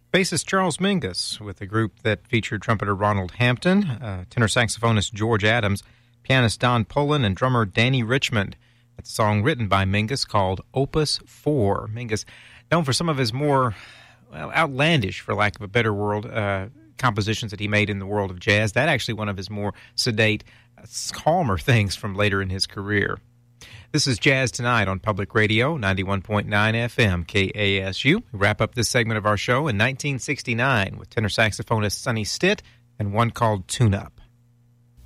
Bassist Charles Mingus with a group that featured trumpeter Ronald Hampton, tenor saxophonist George Adams, pianist Don Poland, and drummer Danny Richmond. That's a song written by Mingus called Opus 4. Mingus, known for some of his more outlandish, for lack of a better word, compositions that he made in the world of jazz. That actually one of his more sedate, calmer things from later in his career. This is Jazz Tonight on Public Radio, 91.9 FM, KASU. We wrap up this segment of our show in 1969 with tenor saxophonist Sonny Stitt and one called Tune Up.